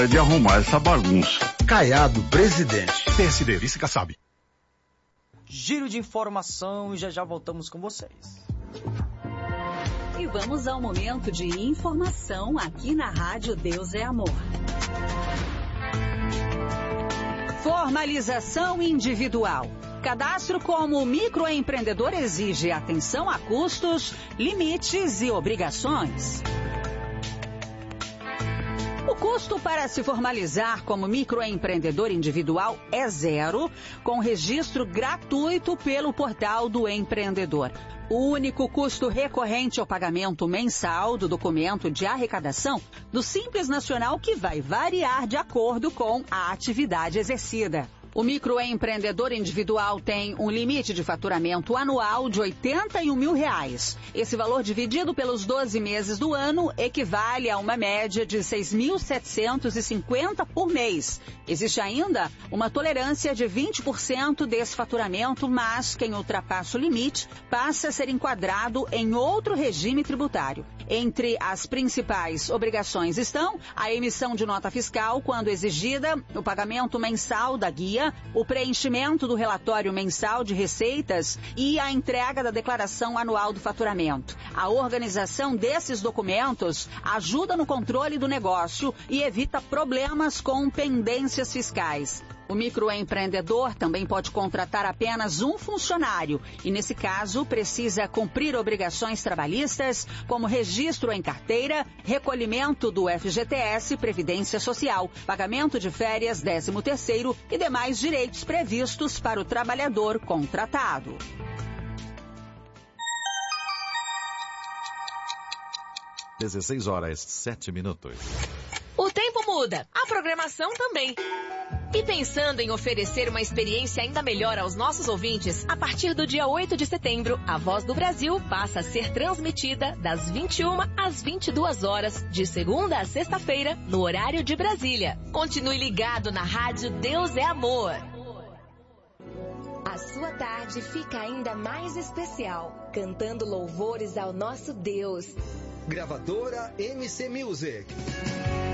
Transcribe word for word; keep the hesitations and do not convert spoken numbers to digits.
de arrumar essa bagunça. Caiado, presidente. P S D, vice Kassab. Giro de informação e já já voltamos com vocês. E vamos ao momento de informação aqui na Rádio Deus é Amor. Formalização individual. Cadastro como microempreendedor exige atenção a custos, limites e obrigações. O custo para se formalizar como microempreendedor individual é zero, com registro gratuito pelo portal do empreendedor. O único custo recorrente é o pagamento mensal do documento de arrecadação do Simples Nacional, que vai variar de acordo com a atividade exercida. O microempreendedor individual tem um limite de faturamento anual de oitenta e um mil reais. Esse valor dividido pelos doze meses do ano equivale a uma média de seis mil setecentos e cinquenta por mês. Existe ainda uma tolerância de vinte por cento desse faturamento, mas quem ultrapassa o limite passa a ser enquadrado em outro regime tributário. Entre as principais obrigações estão a emissão de nota fiscal quando exigida, o pagamento mensal da guia, o preenchimento do relatório mensal de receitas e a entrega da declaração anual do faturamento. A organização desses documentos ajuda no controle do negócio e evita problemas com pendências fiscais. O microempreendedor também pode contratar apenas um funcionário e, nesse caso, precisa cumprir obrigações trabalhistas, como registro em carteira, recolhimento do F G T S, Previdência Social, pagamento de férias, décimo terceiro e demais direitos previstos para o trabalhador contratado. dezesseis horas, sete minutos. O tempo muda, a programação também. E pensando em oferecer uma experiência ainda melhor aos nossos ouvintes, a partir do dia oito de setembro, a Voz do Brasil passa a ser transmitida das vinte e uma às vinte e duas horas, de segunda a sexta-feira, no horário de Brasília. Continue ligado na Rádio Deus é Amor. A sua tarde fica ainda mais especial, cantando louvores ao nosso Deus. Gravadora M C Music.